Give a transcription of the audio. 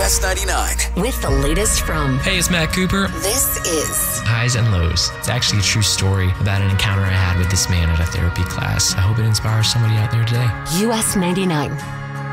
US 99. With the latest from... Hey, it's Matt Cooper. This is... Highs and Lows. It's actually a true story about an encounter I had with this man at a therapy class. I hope it inspires somebody out there today. US 99.